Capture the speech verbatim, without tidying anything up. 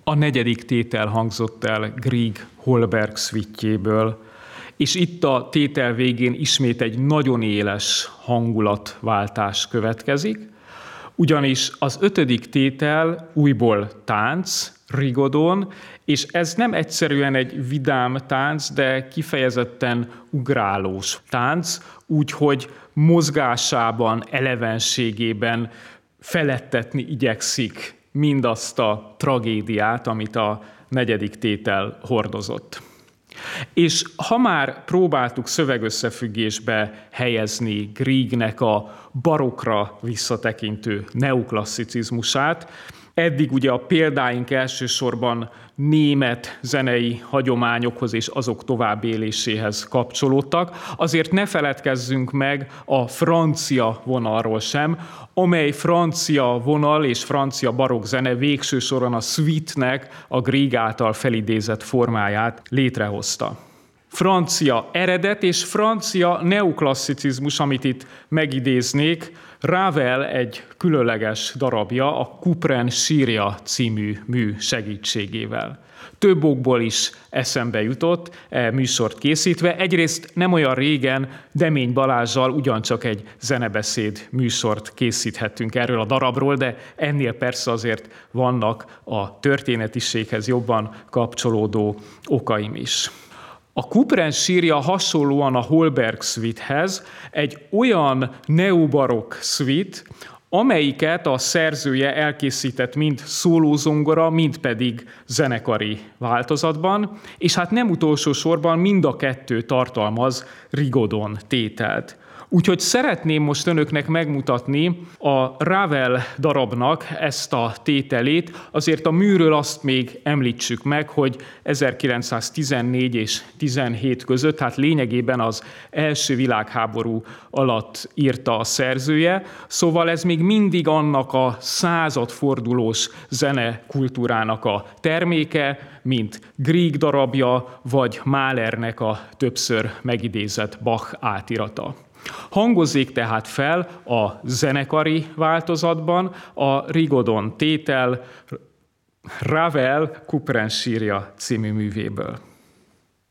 A negyedik tétel hangzott el Grieg Holberg szvittjéből, és itt a tétel végén ismét egy nagyon éles hangulatváltás következik, ugyanis az ötödik tétel újból tánc, rigodon, és ez nem egyszerűen egy vidám tánc, de kifejezetten ugrálós tánc, úgyhogy mozgásában, elevenségében felettetni igyekszik mindazt a tragédiát, amit a negyedik tétel hordozott. És ha már próbáltuk szövegösszefüggésbe helyezni Griegnek a barokra visszatekintő neoklasszicizmusát, eddig ugye a példáink elsősorban német zenei hagyományokhoz és azok továbbéléséhez kapcsolódtak, azért ne feledkezzünk meg a francia vonalról sem, amely francia vonal és francia barokk zene végső soron a suite-nek a Grieg által felidézett formáját létrehozta. Francia eredet és francia neoklasszicizmus, amit itt megidéznék, Ravel egy különleges darabja, a Couperin sírja című mű segítségével. Több okból is eszembe jutott e műsort készítve. Egyrészt nem olyan régen Demény Balázssal ugyancsak egy zenebeszéd műsort készíthettünk erről a darabról, de ennél persze azért vannak a történetiséghez jobban kapcsolódó okaim is. A Couperin sírja hasonlóan a Holberg suite-hez egy olyan neobarokk suite, amelyiket a szerzője elkészített mind szólózongora, mind pedig zenekari változatban, és hát nem utolsó sorban mind a kettő tartalmaz rigodon tételt. Úgyhogy szeretném most önöknek megmutatni a Ravel darabnak ezt a tételét. Azért a műről azt még említsük meg, hogy ezerkilencszáztizennégy és tizenhét között, hát lényegében az első világháború alatt írta a szerzője, szóval ez még mindig annak a századfordulós zenekultúrának a terméke, mint Grieg darabja, vagy Mahlernek a többször megidézett Bach átirata. Hangozzék tehát fel a zenekari változatban a rigodon tétel Ravel Couperin sírja című művéből.